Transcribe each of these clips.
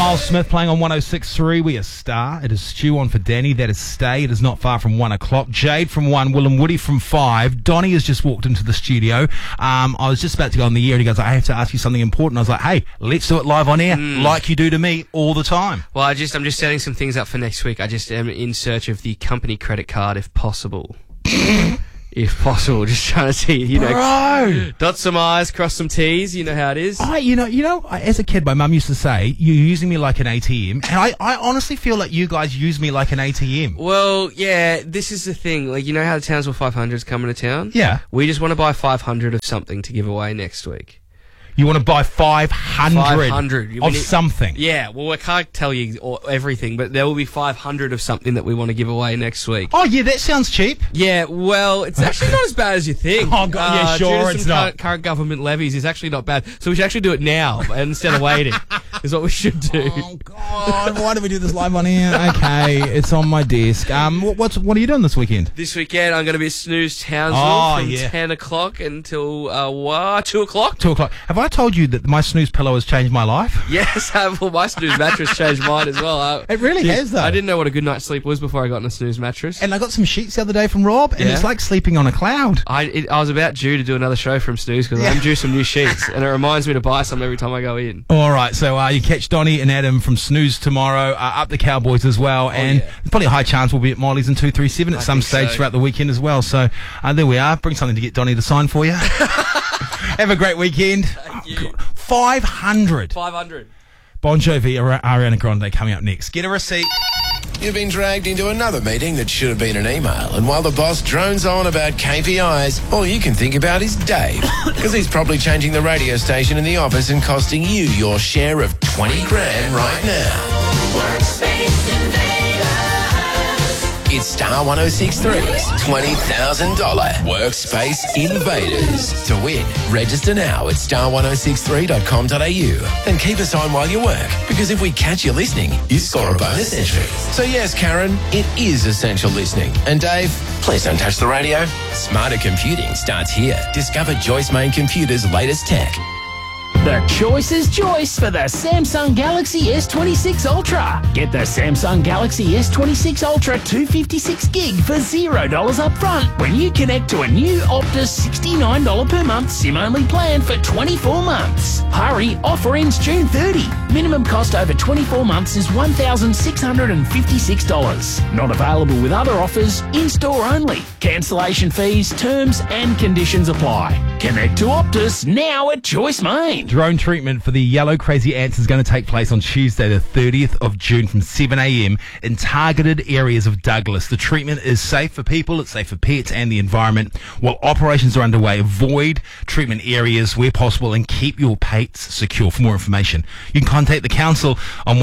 Miles Smith playing on 106.3. We are Star. It is Stu on for Danny. That is Stay. It is not far from 1 o'clock. Jade from 1. Will and Woody from 5. Donnie has just walked into the studio. I was just about to go on the air and he goes, I have to ask you something important. I was like, hey, let's do it live on air like you do to me all the time. Well, I'm just setting some things up for next week. I just am in search of the company credit card if possible. If possible, just trying to see, Bro! Dot some I's, cross some T's, you know how it is. As a kid, my mum used to say, you're using me like an ATM, and I honestly feel like you guys use me like an ATM. Well, yeah, this is the thing. Like, you know how the Townsville 500's coming to town? Yeah. We just want to buy 500 of something to give away next week. You want to buy 500 of something? Yeah, well, I can't tell you everything, but there will be 500 of something that we want to give away next week. Oh, yeah, that sounds cheap. Yeah, well, it's actually not as bad as you think. Oh, God, yeah, sure, it's not. Current government levies is actually not bad, so we should actually do it now instead of waiting, is what we should do. Oh, God, why do we do this live on air? Okay, it's on my desk. What are you doing this weekend? This weekend, I'm going to be at Snooze Townsville from 10 o'clock until 2 o'clock. 2 o'clock. Have I told you that my snooze pillow has changed my life? Yes, well, my snooze mattress changed mine as well. It really has, though. I didn't know what a good night's sleep was before I got in a snooze mattress. And I got some sheets the other day from Rob, and it's like sleeping on a cloud. I was about due to do another show from Snooze because I'm due some new sheets, and it reminds me to buy some every time I go in. All right, so you catch Donnie and Adam from Snooze tomorrow, up the Cowboys as well, and there's probably a high chance we'll be at Miley's in 237 at some stage throughout the weekend as well. So there we are. Bring something to get Donnie to sign for you. Have a great weekend. Thank you. 500. Bon Jovi, Ariana Grande coming up next. Get a receipt. You've been dragged into another meeting that should have been an email, and while the boss drones on about KPIs, all you can think about is Dave, because he's probably changing the radio station in the office and costing you your share of 20 grand right now. Workspace Invaders. It's Star 106.3's $20,000 Workspace Invaders. To win, register now at star1063.com.au and keep us on while you work, because if we catch you listening, you score a bonus entry. So yes, Karen, it is essential listening. And Dave, please don't touch the radio. Smarter computing starts here. Discover Joyce Main Computer's latest tech. The choice is choice for the Samsung Galaxy S26 Ultra. Get the Samsung Galaxy S26 Ultra 256 gig for $0 up front when you connect to a new Optus $69 per month SIM-only plan for 24 months. Hurry, offer ends June 30. Minimum cost over 24 months is $1,656. Not available with other offers, in-store only. Cancellation fees, terms and conditions apply. Connect to Optus now at Choice Main. Drone treatment for the yellow crazy ants is going to take place on Tuesday, the 30th of June from 7 a.m. in targeted areas of Douglas. The treatment is safe for people, it's safe for pets and the environment. While operations are underway, avoid treatment areas where possible and keep your pets secure. For more information, you can contact the council on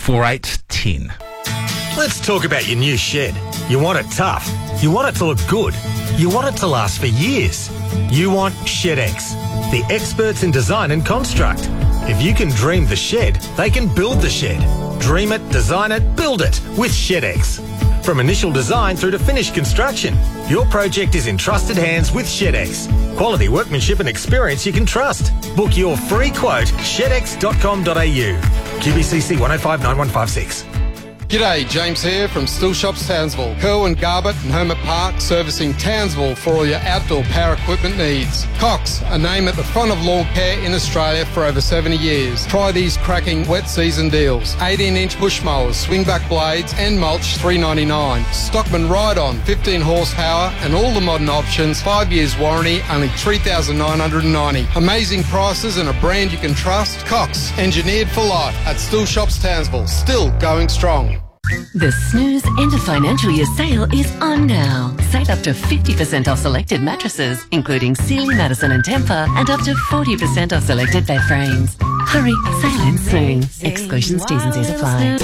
134810. Let's talk about your new shed. You want it tough. You want it to look good. You want it to last for years. You want ShedX, the experts in design and construct. If you can dream the shed, they can build the shed. Dream it, design it, build it with ShedX. From initial design through to finished construction, your project is in trusted hands with ShedX. Quality workmanship and experience you can trust. Book your free quote, shedx.com.au. QBCC 1059156. G'day, James here from Still Shops Townsville. Curl and Garbutt and Hermit Park, servicing Townsville for all your outdoor power equipment needs. Cox, a name at the front of lawn care in Australia for over 70 years. Try these cracking wet season deals. 18-inch push mowers, swingback blades and mulch $3.99. Stockman Ride-On, 15 horsepower and all the modern options, 5 years warranty, only $3,990. Amazing prices and a brand you can trust. Cox, engineered for life at Still Shops Townsville, still going strong. The Snooze End of Financial Year sale is on now. Save up to 50% off selected mattresses, including Sealy, Madison and Tempur, and up to 40% off selected bed frames. Hurry, sale ends soon. Exclusions, T's and C's apply.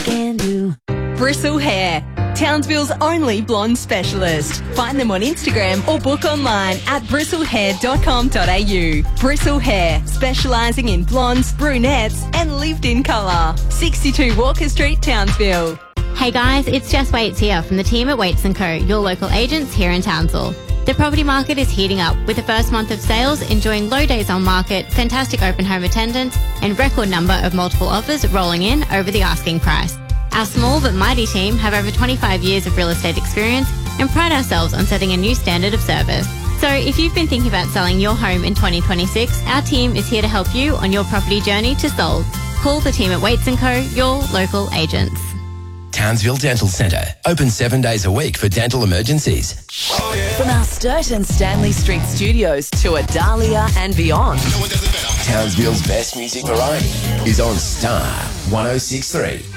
Bristle Hair, Townsville's only blonde specialist. Find them on Instagram or book online at bristlehair.com.au. Bristle Hair, specialising in blondes, brunettes and lived-in colour. 62 Walker Street, Townsville. Hey guys, it's Jess Waits here from the team at Waits & Co, your local agents here in Townsville. The property market is heating up, with the first month of sales enjoying low days on market, fantastic open home attendance, and record number of multiple offers rolling in over the asking price. Our small but mighty team have over 25 years of real estate experience and pride ourselves on setting a new standard of service. So if you've been thinking about selling your home in 2026, our team is here to help you on your property journey to sold. Call the team at Waits & Co, your local agents. Townsville Dental Centre, open 7 days a week for dental emergencies. From our Sturt and Stanley Street studios to Adalia and beyond. Townsville's best music variety is on Star 106.3.